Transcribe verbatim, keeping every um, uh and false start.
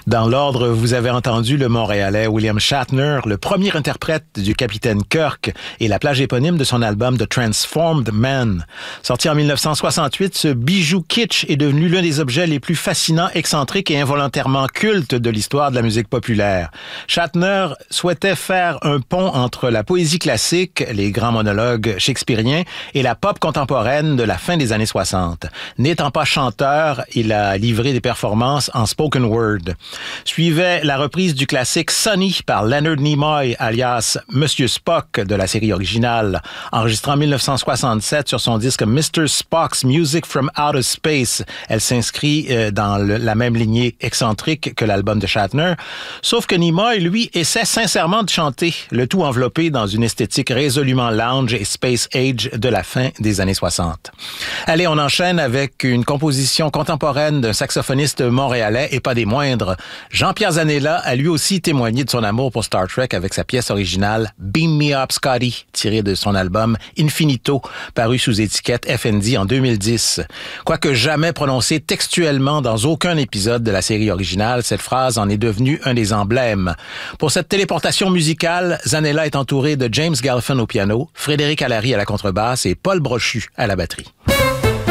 Dans l'ordre, vous avez entendu le Montréalais William Shatner, le premier interprète du Capitaine Kirk et la plage éponyme de son album The Transformed Man. Sorti en mille neuf cent soixante-huit, ce bijou kitsch est devenu l'un des objets les plus fascinants, excentriques et involontairement cultes de l'histoire de la musique populaire. Shatner souhaitait faire un pont entre la poésie classique, les grands monologues shakespeariens, et la pop contemporaine de la fin des années soixante. N'étant pas chanteur, il a livré des performances en spoken word. Suivait la reprise du classique Sonny par Leonard Nimoy, alias Monsieur Spock de la série originale, enregistrée en mille neuf cent soixante-sept sur son disque mister Spock's Music from Outer Space. Elle s'inscrit euh, dans le, la même lignée excentrique que l'album de Shatner, sauf que Nimoy, lui, essaie sincèrement de chanter, le tout enveloppé dans une esthétique résolument lounge et space age de la fin des années soixante. Allez, on enchaîne avec une composition contemporaine d'un saxophoniste montréalais et pas des moindres. Jean-Pierre Zanella a lui aussi témoigné de son amour pour Star Trek avec sa pièce originale Beam Me Up Scotty, tirée de son album Infinito, paru sous étiquette F and D en deux mille dix. Quoique jamais prononcée textuellement dans aucun épisode de la série originale, cette phrase en est devenue un des emblèmes. Pour cette téléportation musicale, Zanella est entouré de James Galfin au piano, Frédéric Allary à la contrebasse et Paul Brochu à la batterie.